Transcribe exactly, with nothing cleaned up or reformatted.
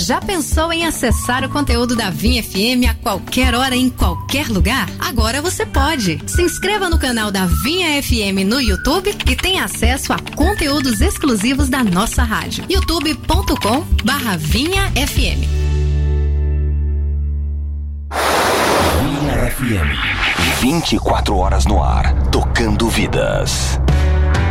Já pensou em acessar o conteúdo da Vinha F M a qualquer hora, em qualquer lugar? Agora você pode. Se inscreva no canal da Vinha F M no YouTube e tenha acesso a conteúdos exclusivos da nossa rádio. youtube ponto com barra Vinha F M. Vinha F M. vinte e quatro horas no ar, tocando vidas.